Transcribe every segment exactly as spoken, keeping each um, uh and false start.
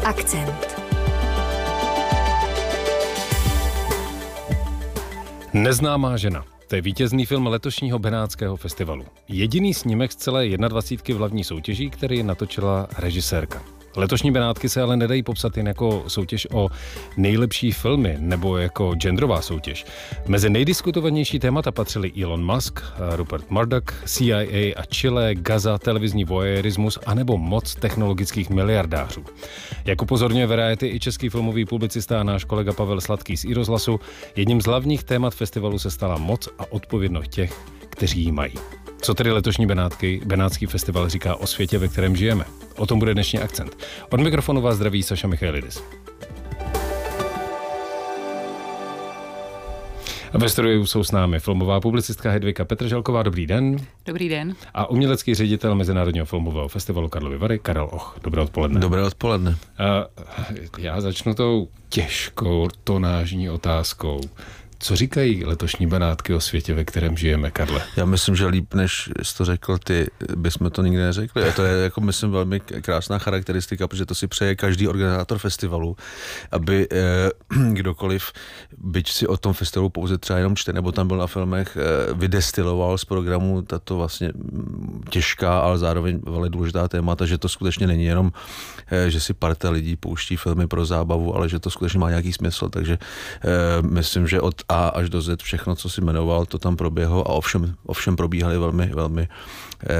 Akcent. Neznámá žena. To je vítězný film letošního Benátského festivalu. Jediný snímek z celé dvacítky v hlavní soutěží, který natočila režisérka. Letošní Benátky se ale nedají popsat jen jako soutěž o nejlepší filmy nebo jako genderová soutěž. Mezi nejdiskutovanější témata patřili Elon Musk, Rupert Murdoch, C I A a Chile, Gaza, televizní voyeurismus anebo moc technologických miliardářů. Jak upozorňuje Variety i český filmový publicista a náš kolega Pavel Sladký z iRozhlasu, jedním z hlavních témat festivalu se stala moc a odpovědnost těch, kteří ji mají. Co tedy letošní Benátky, Benátský festival říká o světě, ve kterém žijeme? O tom bude dnešní Akcent. Od mikrofonu vás zdraví Saša Michailidis. A ve studiu jsou s námi filmová publicistka Hedvika Petržalková. Dobrý den. Dobrý den. A umělecký ředitel Mezinárodního filmového festivalu Karlovy Vary Karel Och. Dobré odpoledne. Dobré odpoledne. A já začnu tou těžkou tonážní otázkou. Co říkají letošní Benátky o světě, ve kterém žijeme, Karle? Já myslím, že líp, než jsi to řekl ty, bychom to nikdy neřekli. A to je, jako myslím, velmi krásná charakteristika, protože to si přeje každý organizátor festivalu, aby eh, kdokoliv, byť si o tom festivalu pouze třeba jenom čte, nebo tam byl na filmech, eh, vydestiloval z programu tato vlastně těžká, ale zároveň velmi důležitá témata, že to skutečně není jenom, eh, že si parta lidí pouští filmy pro zábavu, ale že to skutečně má nějaký smysl. Takže eh, myslím, že od A až do Z všechno, co si jmenoval, to tam proběhlo a ovšem, ovšem probíhaly velmi, velmi eh,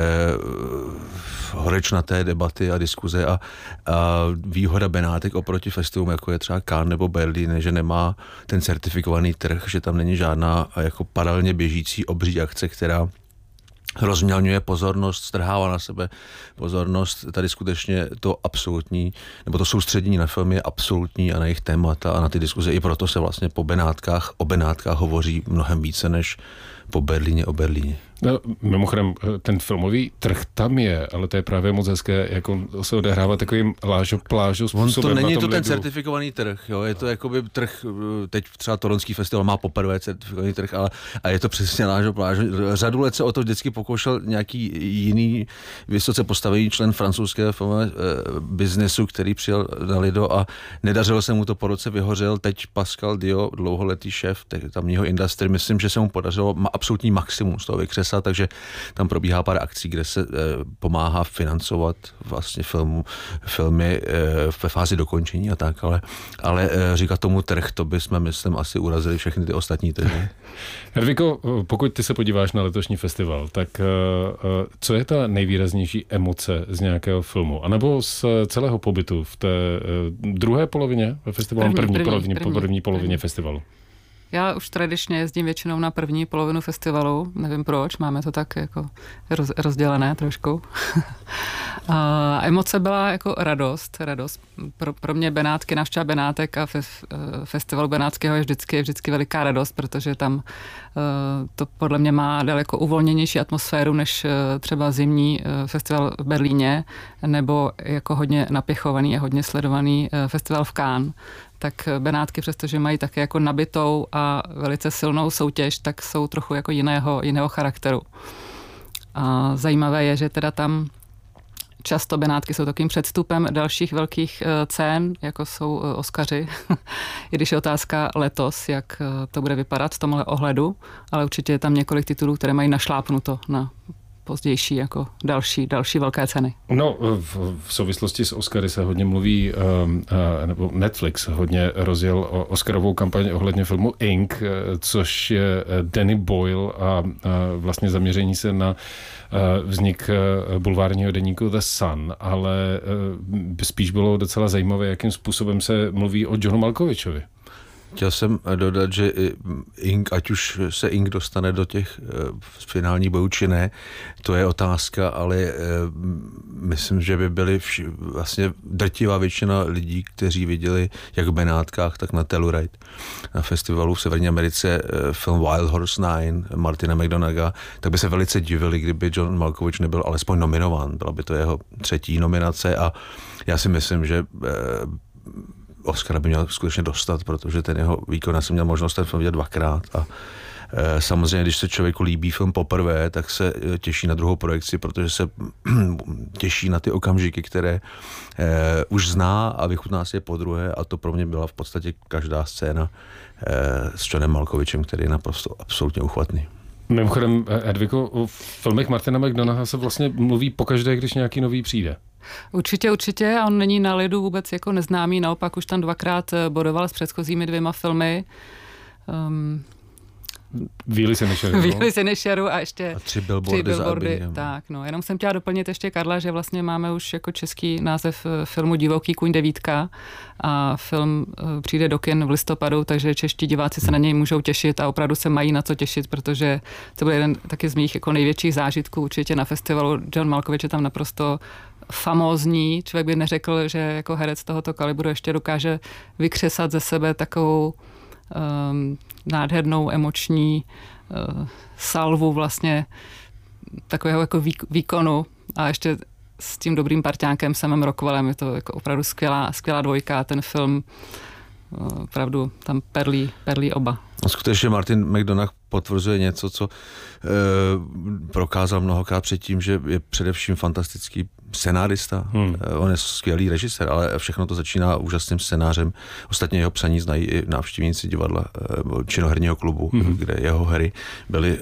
horečnaté debaty a diskuze a, a výhoda Benátek oproti festivalům, jako je třeba Cannes nebo Berlín, že nemá ten certifikovaný trh, že tam není žádná jako paralelně běžící obří akce, která rozmělňuje pozornost, strhává na sebe pozornost. Tady skutečně to absolutní, nebo to soustředění na film je absolutní a na jejich témata a na ty diskuze. I proto se vlastně po Benátkách, o Benátkách hovoří mnohem více než po Berlíně o Berlíně. No, mimochodem, ten filmový trh tam je, ale to je právě moc hezké, jako se odehrává takovým lážo plážo způsobem. On to není na tom to ten lidu. certifikovaný trh, jo? Je to jakoby trh, teď třeba Toronský festival má poprvé certifikovaný trh, ale a je to přesně lážo plážo. Řadu let se o to vždycky pokoušel nějaký jiný vysoce postavený člen francouzského filmového eh, biznesu, který přijel na Lido a nedařilo se mu to, po roce vyhořel. Teď Pascal Dio, dlouholetý šéf tamního industry, myslím, že se mu podařilo absolutní maximum z toho vykřesat, takže tam probíhá pár akcí, kde se e, pomáhá financovat vlastně filmu, filmy e, ve fázi dokončení a tak, ale, ale e, říkat tomu trh, to bychom, myslím, asi urazili všechny ty ostatní trhy. Hedviko, pokud ty se podíváš na letošní festival, tak e, co je ta nejvýraznější emoce z nějakého filmu? A nebo z celého pobytu v té e, druhé polovině ve festivalu? První, první, první, polovině, první, první polovině první. festivalu. Já už tradičně jezdím většinou na první polovinu festivalu, nevím proč, máme to tak jako roz, rozdělené trošku. A emoce byla jako radost, radost. Pro, pro mě Benátky, návštěva Benátek a fe, festival Benátského je vždycky, vždycky veliká radost, protože tam to podle mě má daleko uvolněnější atmosféru než třeba zimní festival v Berlíně, nebo jako hodně napěchovaný a hodně sledovaný festival v Cannes. Tak Benátky, přestože mají také jako nabitou a velice silnou soutěž, tak jsou trochu jako jiného, jiného charakteru. A zajímavé je, že teda tam často Benátky jsou takovým předstupem dalších velkých cen, jako jsou Oscaři. I když je otázka letos, jak to bude vypadat v tomhle ohledu, ale určitě je tam několik titulů, které mají našlápnuto na pozdější jako další, další velké ceny. No, v, v souvislosti s Oscary se hodně mluví, um, uh, nebo Netflix hodně rozjel o Oscarovou kampaň ohledně filmu Ink, což je Danny Boyle a uh, vlastně zaměření se na uh, vznik uh, bulvárního deníku The Sun, ale uh, spíš bylo docela zajímavé, jakým způsobem se mluví o Johnu Malkovičovi. Chtěl jsem dodat, že Ink, ať už se Ink dostane do těch finálních bojů či ne, to je otázka, ale myslím, že by byly vši, vlastně drtivá většina lidí, kteří viděli jak v Benátkách, tak na Telluride, na festivalu v Severní Americe film Wild Horse Nine Martina McDonaga, tak by se velice divili, kdyby John Malkovich nebyl alespoň nominován. Byla by to jeho třetí nominace a já si myslím, že Oscara by měl skutečně dostat, protože ten jeho výkon, já jsem měl možnost ten film vidět dvakrát a Samozřejmě, když se člověku líbí film poprvé, tak se těší na druhou projekci, protože se těší na ty okamžiky, které už zná a vychutná si je podruhé, a to pro mě byla v podstatě každá scéna s Johnem Malkovičem, který je naprosto absolutně uchvatný. Mimochodem, Hedvigo, o filmech Martina McDonaha se vlastně mluví pokaždé, když nějaký nový přijde. Určitě, určitě. On není na lidu vůbec jako neznámý, naopak už tam dvakrát bodoval s předchozími dvěma filmy. Um, Víly se nešeru. Víly se nešeru a ještě a tři billboardy, tři billboardy za tak, no. Jenom jsem chtěla doplnit ještě Karla, že vlastně máme už jako český název filmu Divoký kůň devítka a film přijde do kin v listopadu, takže čeští diváci se na něj můžou těšit a opravdu se mají na co těšit, protože to byl jeden taky z mých jako největších zážitků určitě na festivalu. John Malkovich je tam naprosto famózní. Člověk by neřekl, že jako herec tohoto kalibru ještě dokáže vykřesat ze sebe takovou um, nádhernou emoční uh, salvu vlastně takového jako výkonu a ještě s tím dobrým parťánkem Samem Rockwellem je to jako opravdu skvělá, skvělá dvojka. Ten film uh, opravdu tam perlí, perlí oba. Skutečně Martin McDonagh potvrzuje něco, co e, prokázal mnohokrát předtím, že je především fantastický scenárista. Hmm. E, on je skvělý režisér, ale všechno to začíná úžasným scénářem. Ostatně jeho psaní znají i návštěvníci divadla e, Činoherního klubu, hmm. kde jeho hry byly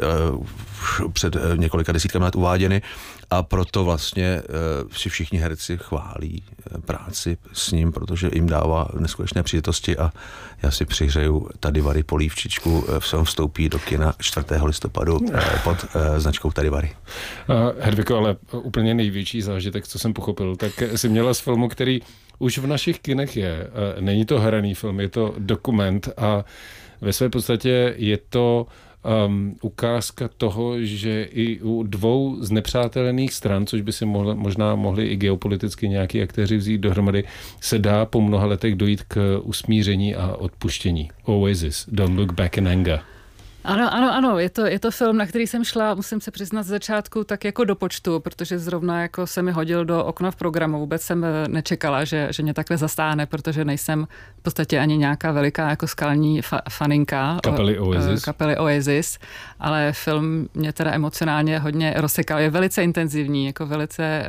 e, před několika desítkami let uváděny a proto vlastně e, si všichni herci chválí e, práci s ním, protože jim dává neskutečné příležitosti a já si přihřeju tady Vary polívčičku, v svém vstoupí do kina čtvrtého listopadu pod značkou Tady Vary. Hedvigo, ale úplně největší zážitek, co jsem pochopil, tak si měla z filmu, který už v našich kinech je. Není to hraný film, je to dokument a ve své podstatě je to Um, ukázka toho, že i u dvou znepřátelených stran, což by si mohli, možná mohli i geopoliticky nějaký aktéři vzít dohromady, se dá po mnoha letech dojít k usmíření a odpuštění. Oasis, Don't Look Back in Anger. Ano, ano, ano, je to, je to film, na který jsem šla, musím se přiznat z začátku, tak jako do počtu, protože zrovna jako se mi hodil do okna v programu. Vůbec jsem nečekala, že, že mě takhle zastáhne, protože nejsem v podstatě ani nějaká veliká jako skalní fa- faninka kapely Oasis. kapely Oasis, ale film mě teda emocionálně hodně rozsekal. Je velice intenzivní, jako velice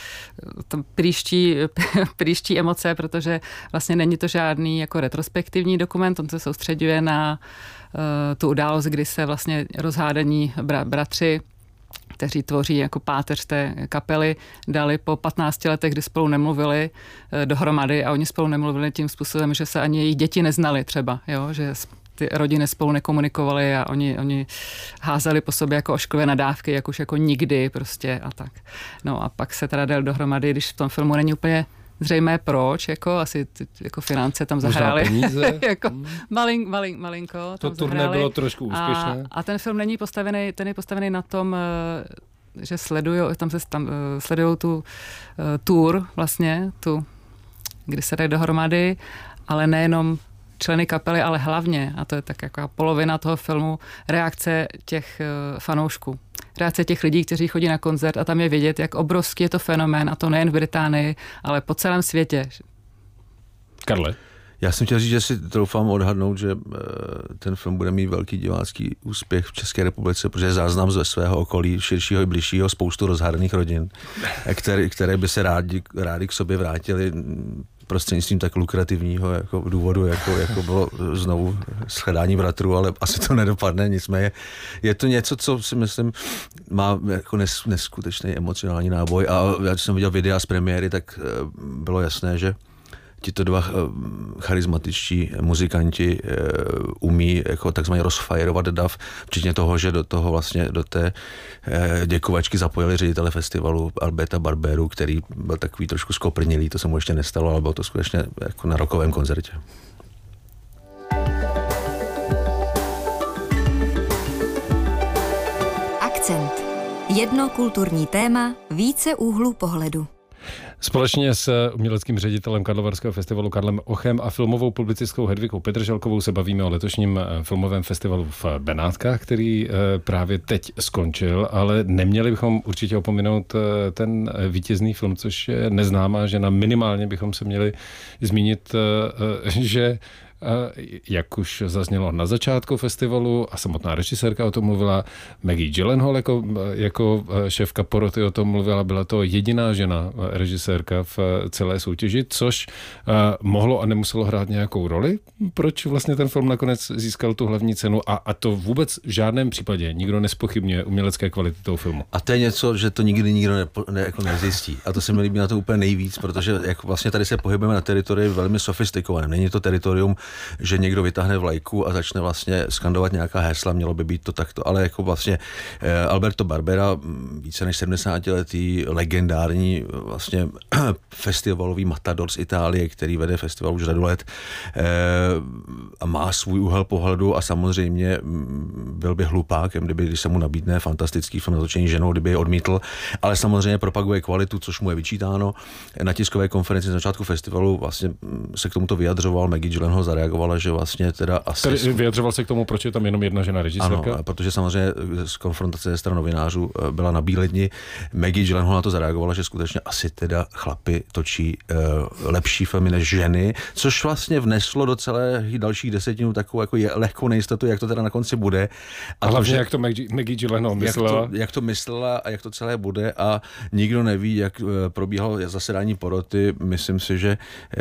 tam prýští, prýští emoce, protože vlastně není to žádný jako retrospektivní dokument, on se soustředuje na tu událost, kdy se vlastně rozhádaní bra- bratři, kteří tvoří jako páteř té kapely, dali po patnácti letech, kdy spolu nemluvili dohromady a oni spolu nemluvili tím způsobem, že se ani jejich děti neznali třeba, jo? Že ty rodiny spolu nekomunikovaly a oni, oni házeli po sobě jako ošklivé nadávky, jak už jako nikdy prostě a tak. No a pak se teda dal dohromady, když v tom filmu není úplně zřejmé proč, jako asi ty, jako finance tam zahrály. jako hmm. malin, malin, malinko tam to turné bylo trošku úspěšné. A, a ten film není postavený, ten je postavený na tom, že sledujou, tam se tam sledujou tu uh, tour vlastně, tu, kdy se dají dohromady, ale nejenom členy kapely, ale hlavně, a to je tak jako polovina toho filmu, reakce těch uh, fanoušků. Reakce těch lidí, kteří chodí na koncert a tam je vidět, jak obrovský je to fenomén, a to nejen v Británii, ale po celém světě. Karle? Já jsem chtěl říct, že si troufám odhadnout, že ten film bude mít velký divácký úspěch v České republice, protože je záznam ze svého okolí, širšího i bližšího, spoustu rozhádaných rodin, které, které by se rádi, rádi k sobě vrátili prostřednictvím tak lukrativního jako důvodu, jako, jako bylo znovu shledání bratrů, ale asi to nedopadne, nicméně je to něco, co si myslím má jako nes, neskutečný emocionální náboj a já jsem viděl videa z premiéry, tak bylo jasné, že tito dva charismatičtí muzikanti umí jako takzvaně rozfajerovat dav, včetně toho, že do toho vlastně do té děkovačky zapojili ředitele festivalu Alberta Barberu, který byl takový trošku skoprnilý, to se mu ještě nestalo, ale bylo to skutečně jako na rockovém koncertě. Akcent. Jedno kulturní téma, více úhlů pohledu. Společně s uměleckým ředitelem Karlovarského festivalu Karlem Ochem a filmovou publicistkou Hedvigou Petržalkovou se bavíme o letošním filmovém festivalu v Benátkách, který právě teď skončil, ale neměli bychom určitě opominout ten vítězný film, což je Neznámá žena. Minimálně bychom se měli zmínit, že jak už zaznělo na začátku festivalu a samotná režisérka o tom mluvila, Maggie Gyllenhaal jako, jako šéfka poroty o tom mluvila, byla to jediná žena režisérka v celé soutěži, což mohlo a nemuselo hrát nějakou roli. Proč vlastně ten film nakonec získal tu hlavní cenu a, a to vůbec v žádném případě nikdo nespochybňuje umělecké kvality toho filmu. A to je něco, že to nikdy nikdo ne, ne, jako nezjistí. A to se mi líbí na to úplně nejvíc, protože jak vlastně tady se pohybujeme na teritoriu velmi sofistikovaném. Není to teritorium, že někdo vytáhne vlajku a začne vlastně skandovat nějaká hesla, mělo by být to takto, ale jako vlastně eh, Alberto Barbera, více než sedmdesátiletý legendární vlastně festivalový matador z Itálie, který vede festival už řadu let eh, a má svůj úhel pohledu a samozřejmě byl by hlupákem, kdyby, když se mu nabídne fantastický film natočený ženou, kdyby je odmítl, ale samozřejmě propaguje kvalitu, což mu je vyčítáno. Na tiskové konferenci na začátku festivalu vlastně se k tomuto vyjadřoval, Maggie Gyllenhaal zareagovala, že vlastně teda asi... Tedy vyjadřoval se k tomu, proč je tam jenom jedna žena režisérka? Ano, protože samozřejmě z konfrontace ze strany novinářů byla na bíledni. Maggie Gyllenhaal na to zareagovala, že skutečně asi teda chlapi točí uh, lepší filmy než ženy, což vlastně vneslo do celé dalších desetinů takovou jako je, lehkou nejistotu, jak to teda na konci bude. A, a hlavně, to, jak to Maggie, Maggie Gyllenhaal myslela. Jak to, jak to myslela a jak to celé bude a nikdo neví, jak probíhalo zasedání poroty. Myslím si, že eh,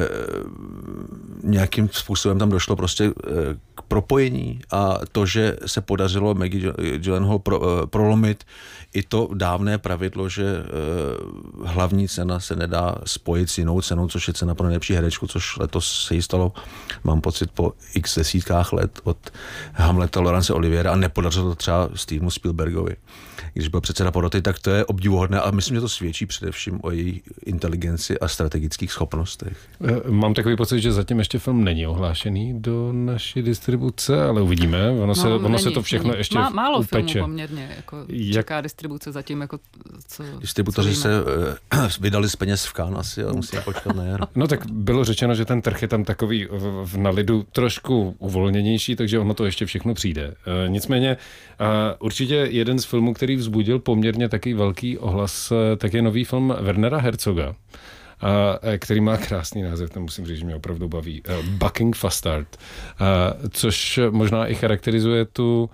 nějakým způsobem tam došlo prostě eh, k propojení a to, že se podařilo Maggie Gyllenhaal pro, eh, prolomit i to dávné pravidlo, že eh, hlavní cena se nedá spojit s jinou cenou, což je cena pro nejlepší herečku, což letos se jí stalo, mám pocit, po x desítkách let od Hamleta Laurence Oliviera a nepodařilo to třeba Stevenu Spielbergovi. Když byl předseda poroty, tak to je obdivuhodné a myslím, že to svědčí především o její inteligenci a strategických schopnostech. Mám takový pocit, že zatím ještě film není ohlášený do naší distribuce, ale uvidíme. Ono, se, no, ono není, se to všechno není. ještě Má, málo upeče. filmů poměrně. Jako čeká Jak... distribuce zatím. Jako, co, Distributoři co se uh, vydali z peněz v Cannes asi, ale musí počkat na jaro. No tak bylo řečeno, že ten trh je tam takový v, v nalidu trošku uvolněnější, takže ono to ještě všechno přijde. Uh, nicméně uh, určitě jeden z filmů, který vzbudil poměrně taky velký ohlas, tak je nový film Wernera Herzoga, který má krásný název, tam musím říct, že mě opravdu baví. Bucking Fastard, což možná i charakterizuje tu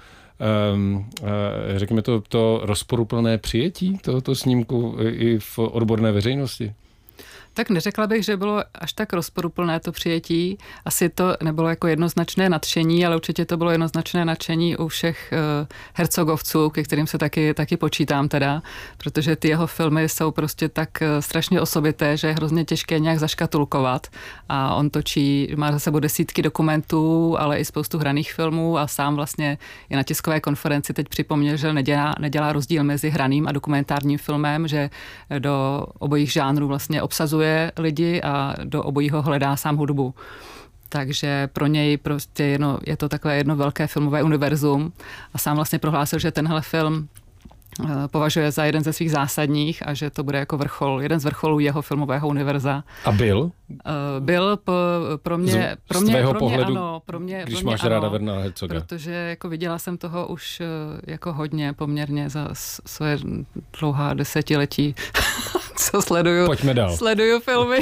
řekněme to, to rozporuplné přijetí tohoto snímku i v odborné veřejnosti. Tak neřekla bych, že bylo až tak rozporuplné to přijetí. Asi to nebylo jako jednoznačné nadšení, ale určitě to bylo jednoznačné nadšení u všech uh, hercogovců, ke kterým se taky, taky počítám teda, protože ty jeho filmy jsou prostě tak uh, strašně osobité, že je hrozně těžké nějak zaškatulkovat. A on točí, má za sebou desítky dokumentů, ale i spoustu hraných filmů a sám vlastně i na tiskové konferenci teď připomněl, že nedělá, nedělá rozdíl mezi hraným a dokumentárním filmem, že do obojích žánrů vlastně obsazuje lidi a do obojího hledá sám hudbu. Takže pro něj prostě jedno, je to takové jedno velké filmové univerzum a sám vlastně prohlásil, že tenhle film považuje za jeden ze svých zásadních a že to bude jako vrchol, jeden z vrcholů jeho filmového univerza. A byl? Byl po, pro mě, z, pro mě, tvého pro mě pohledu, ano, pro mě, když pro mě máš ano, ráda Wernera Herzoga. Protože jako viděla jsem toho už jako hodně poměrně za svoje dlouhá desetiletí, co sleduju, Pojďme dál. sleduju filmy.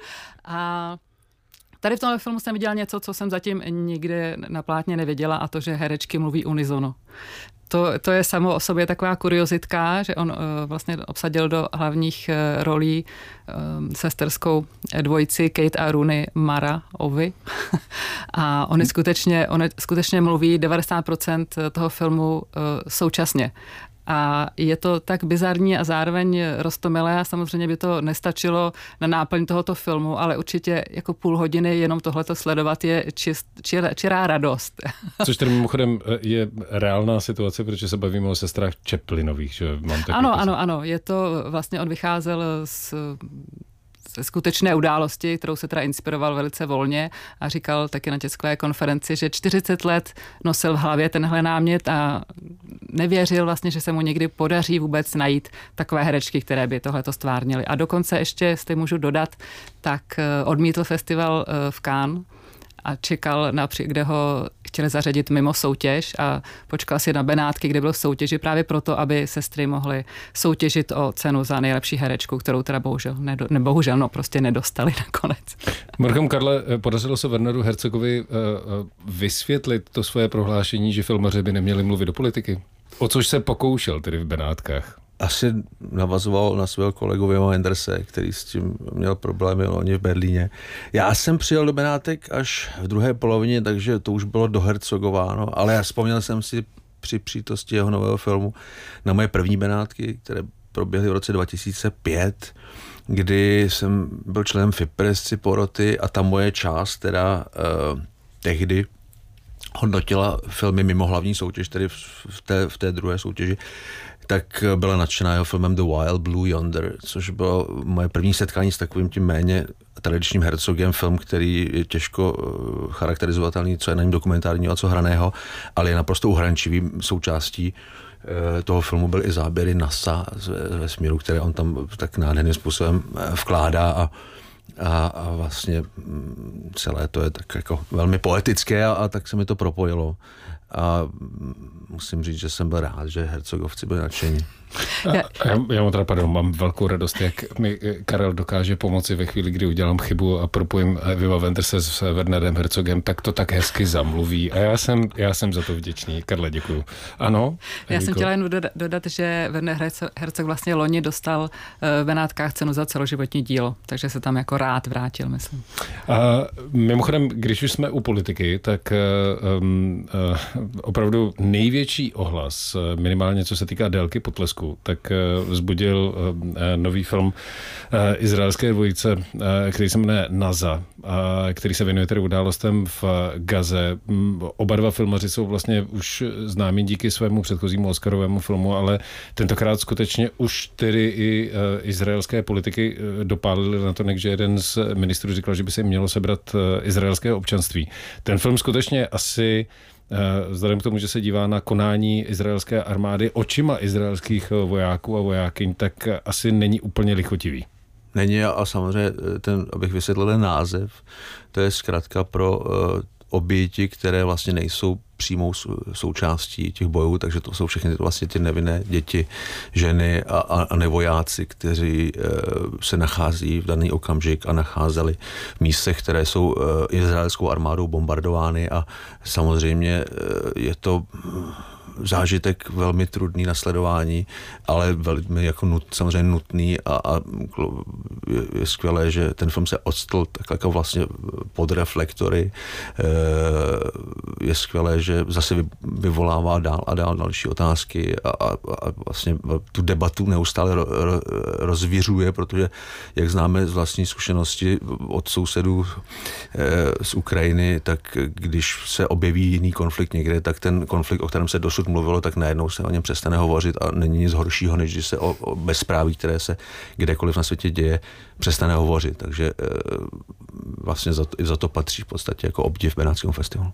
A tady v tomhle filmu jsem viděla něco, co jsem zatím nikdy na plátně neviděla, a to, že herečky mluví unisono. To, to je samo o sobě taková kuriozitka, že on uh, vlastně obsadil do hlavních uh, rolí um, sesterskou dvojici Kate a Rooney Mara Ovi. A oni skutečně, oni skutečně mluví devadesát procent toho filmu uh, současně. A je to tak bizarní a zároveň roztomilé a samozřejmě by to nestačilo na náplň tohoto filmu, ale určitě jako půl hodiny jenom tohleto sledovat je čist, čir, čirá radost. Což tedy mimochodem je reálná situace, protože se bavíme o sestrách Chaplinových, že mám takový Ano, pocit. ano, ano. Je to vlastně, on vycházel z skutečné události, kterou se teda inspiroval velice volně a říkal taky na tiskové konferenci, že čtyřicet let nosil v hlavě tenhle námět a nevěřil vlastně, že se mu někdy podaří vůbec najít takové herečky, které by tohleto stvárnily. A dokonce ještě, jestli můžu dodat, tak odmítl festival v Cannes a čekal, na, kde ho chtěli zařadit mimo soutěž a počkal si na Benátky, kde byl v soutěži právě proto, aby sestry mohly soutěžit o cenu za nejlepší herečku, kterou teda bohužel, nedo, ne, bohužel no, prostě nedostali nakonec. Marchom, Karle, podařilo se Werneru Herzogovi uh, vysvětlit to svoje prohlášení, že filmaři by neměli mluvit do politiky? O což se pokoušel tedy v Benátkách? Asi navazoval na svého kolegu Wima Wenderse, který s tím měl problémy oni v Berlíně. Já jsem přijel do Benátek až v druhé polovině, takže to už bylo dohercogováno, ale já vzpomněl jsem si při přítosti jeho nového filmu na moje první Benátky, které proběhly v roce dva tisíce pět, kdy jsem byl členem FIPRESci poroty a ta moje část, teda eh, tehdy hodnotila filmy mimo hlavní soutěž, tedy v té, v té druhé soutěži, tak byla nadšená jeho filmem The Wild Blue Yonder, což bylo moje první setkání s takovým tím méně tradičním Herzogem, film, který je těžko charakterizovatelný, co je na něm dokumentárního a co hraného, ale je naprosto uhraničivým součástí toho filmu byl i záběry NASA z vesmíru, které on tam tak nádherným způsobem vkládá a A, a vlastně celé to je tak jako velmi poetické a, a tak se mi to propojilo. A musím říct, že jsem byl rád, že hercogovci byli nadšení. Já, já mám teda, pardon, mám velkou radost, jak mi Karel dokáže pomoci ve chvíli, kdy udělám chybu a propojím Wima Wenderse s Wernerem Herzogem, tak to tak hezky zamluví. A já jsem, já jsem za to vděčný. Karle, děkuju. Ano? Já jsem chtěla jen dodat, že Werner Herzog vlastně loni dostal v Benátkách cenu za celoživotní dílo, takže se tam jako rád vrátil, myslím. A mimochodem, když už jsme u politiky, tak um, uh, opravdu největší ohlas, minimálně co se týká délky potlesku, tak vzbudil nový film izraelské dvojice, který se jmenuje Naza, který se věnuje tedy událostem v Gaze. Oba dva filmaři jsou vlastně už známí díky svému předchozímu Oscarovému filmu, ale tentokrát skutečně už tedy i izraelské politiky dopálili na to, že jeden z ministrů říkal, že by se jim mělo sebrat izraelské občanství. Ten film skutečně asi vzhledem k tomu, že se dívá na konání izraelské armády očima izraelských vojáků a vojákyň, tak asi není úplně lichotivý. Není a samozřejmě, ten, abych vysvětlil ten název, to je zkratka pro uh, oběti, které vlastně nejsou přímou součástí těch bojů, takže to jsou všechny vlastně ty nevinné děti, ženy a, a, a nevojáci, kteří e, se nachází v daný okamžik a nacházeli v místech, které jsou e, izraelskou armádou bombardovány a samozřejmě e, je to zážitek velmi trudný na sledování, ale velmi jako nut, samozřejmě nutný a, a je, je skvělé, že ten film se odstl tak jako vlastně pod reflektory. Je skvělé, že zase vyvolává dál a dál další otázky a, a, a vlastně tu debatu neustále ro, ro, rozvířuje, protože jak známe z vlastní zkušenosti od sousedů z Ukrajiny, tak když se objeví jiný konflikt někde, tak ten konflikt, o kterém se dosud mluvilo, tak najednou se o něm přestane hovořit a není nic horšího, než když se o, o bezpráví, které se kdekoliv na světě děje, přestane hovořit. Takže e, vlastně za to, za to patří v podstatě jako obdiv Benátskému festivalu.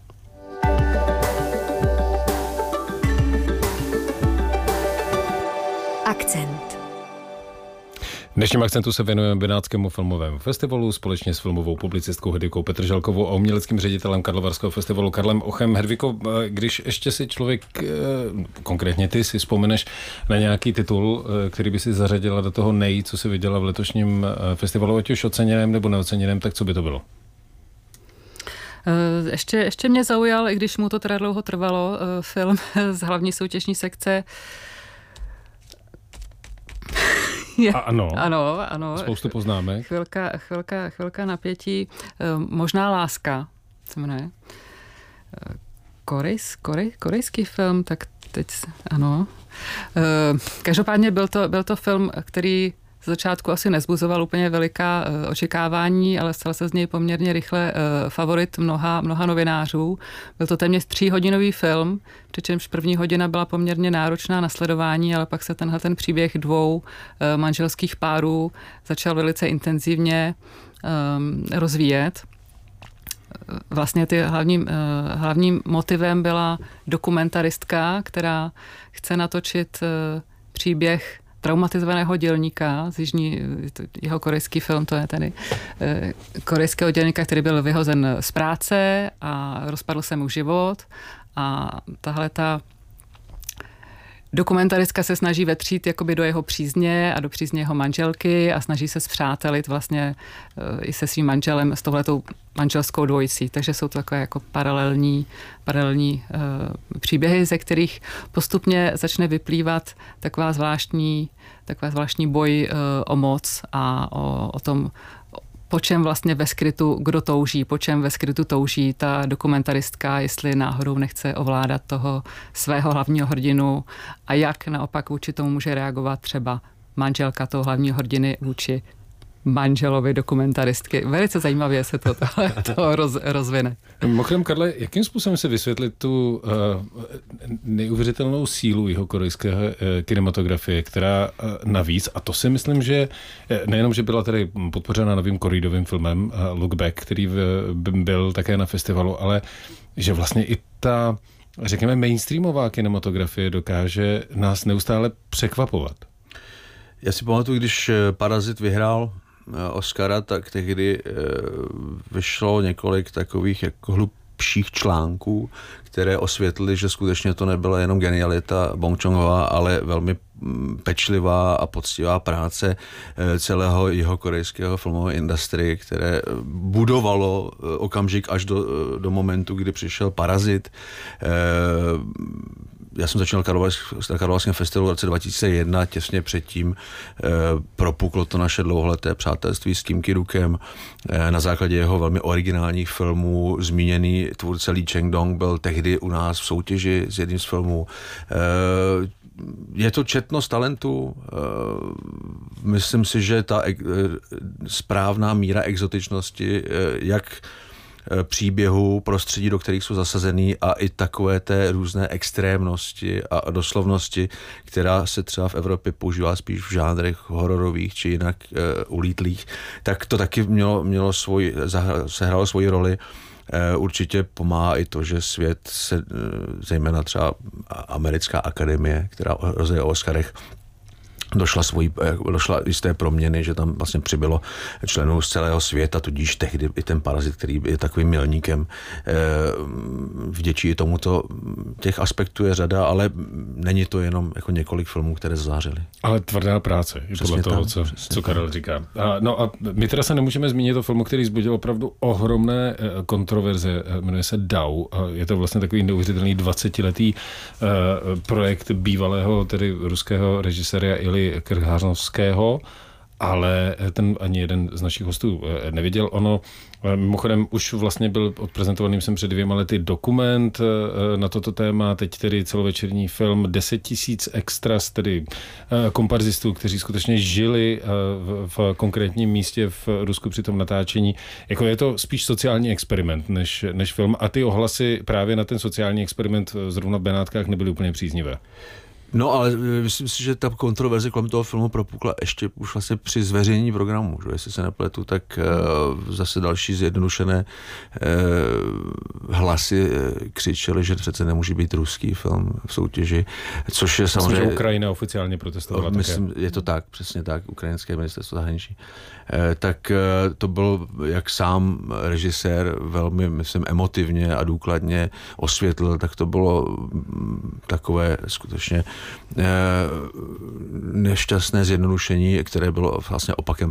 Akcent. V dnešním Akcentu se věnujeme Benátskému filmovému festivalu společně s filmovou publicistkou Hedvikou Petržalkovou a uměleckým ředitelem Karlovarského festivalu Karlem Ochem. Hedviko, když ještě si člověk, konkrétně ty, si vzpomeneš na nějaký titul, který by si zařadila do toho nej, co si viděla v letošním festivalu, ať už oceněném nebo neoceněném, tak co by to bylo? Ještě, ještě mě zaujal, i když mu to teda dlouho trvalo, film z hlavní soutěžní sekce. Je. A ano, ano, ano. Spoustu poznámek. Chvilka, chvilka, chvilka napětí. Možná láska, se jmenuje. Korejs, korej, korejský film, tak teď, ano. Každopádně byl to, byl to film, který z začátku asi nezbuzoval úplně veliká očekávání, ale stal se z něj poměrně rychle favorit mnoha, mnoha novinářů. Byl to téměř tříhodinový film, přičemž první hodina byla poměrně náročná na sledování, ale pak se tenhle ten příběh dvou manželských párů začal velice intenzivně rozvíjet. Vlastně ty hlavním, hlavním motivem byla dokumentaristka, která chce natočit příběh traumatizovaného dělníka z jižní, jeho korejský film, to je tedy korejského dělníka, který byl vyhozen z práce a rozpadl se mu život a tahle ta dokumentaristka se snaží vetřít jakoby do jeho přízně a do přízně jeho manželky a snaží se spřátelit vlastně i se svým manželem, s touhletou manželskou dvojicí. Takže jsou to takové jako paralelní, paralelní uh, příběhy, ze kterých postupně začne vyplývat taková zvláštní, taková zvláštní boj uh, o moc a o, o tom, po čem vlastně ve skrytu, kdo touží, po čem ve skrytu touží ta dokumentaristka, jestli náhodou nechce ovládat toho svého hlavního hrdinu a jak naopak vůči tomu může reagovat třeba manželka toho hlavního hrdiny vůči manželovi dokumentaristky. Velice zajímavě se to, tohle, to roz, rozvine. Mimochodem, Karle, jakým způsobem se vysvětlit tu uh, neuvěřitelnou sílu jeho korejské uh, kinematografie, která uh, navíc, a to si myslím, že nejenom, že byla tady podpořena novým koridovým filmem uh, Look Back, který v, byl také na festivalu, ale že vlastně i ta, řekněme, mainstreamová kinematografie dokáže nás neustále překvapovat. Já si pamatuju, když Parazit vyhrál Oscara, tak tehdy vyšlo několik takových jako hlubších článků, které osvětlily, že skutečně to nebyla jenom genialita Bong Joon-hoa, ale velmi pečlivá a poctivá práce celého jeho korejského filmového industrie, které budovalo okamžik až do, do momentu, kdy přišel Parazit. Já jsem začínal na Karlovarském festivalu v roce dva tisíce jedna, těsně předtím eh, propuklo to naše dlouholeté přátelství s Kim Ki-dukem. Eh, na základě jeho velmi originálních filmů zmíněný tvůrce Lee Chang-dong byl tehdy u nás v soutěži s jedním z filmů. Eh, je to četnost talentů. Eh, myslím si, že ta eh, správná míra exotičnosti, eh, jak příběhu, prostředí, do kterých jsou zasazený a i takové té různé extrémnosti a doslovnosti, která se třeba v Evropě používá spíš v žánrech hororových či jinak uh, ulítlých, tak to taky mělo, mělo svoj, sehrálo svoji roli. Uh, určitě pomáhá i to, že svět se, uh, zejména třeba americká akademie, která rozhoduje o Oscarech, došla, svojí, došla jisté proměny, že tam vlastně přibylo členů z celého světa, tudíž tehdy i ten Parazit, který je takovým milníkem, vděčí tomuto. Těch aspektů je řada, ale není to jenom jako několik filmů, které zářily. Ale tvrdá práce, je podle toho, co, co Karel říká. A, no a my teda se nemůžeme zmínit o filmu, který vzbudil opravdu ohromné kontroverze, jmenuje se Dau. Je to vlastně takový neuvěřitelný dvacetiletý uh, projekt bývalého, tedy ruského režiséra Ili Krhářovského, ale ten ani jeden z našich hostů neviděl. Ono, mimochodem, už vlastně byl odprezentovaný jsem před dvěma lety dokument na toto téma, teď tedy celovečerní film, deset tisíc extras, tedy komparzistů, kteří skutečně žili v konkrétním místě v Rusku při tom natáčení. Jako je to spíš sociální experiment než, než film a ty ohlasy právě na ten sociální experiment zrovna v Benátkách nebyly úplně příznivé. No, ale myslím si, že ta kontroverze kolem toho filmu propukla ještě už vlastně při zveřejnění programu, že jestli se nepletu, tak uh, zase další zjednodušené uh, hlasy křičely, že přece nemůže být ruský film v soutěži, což je samozřejmě... Myslím, že Ukrajina oficiálně protestovala myslím, také. Je to tak, přesně tak, ukrajinské ministerstvo zahraničí. Uh, tak uh, to byl, jak sám režisér velmi, myslím, emotivně a důkladně osvětlil, tak to bylo um, takové skutečně nešťastné zjednodušení, které bylo vlastně opakem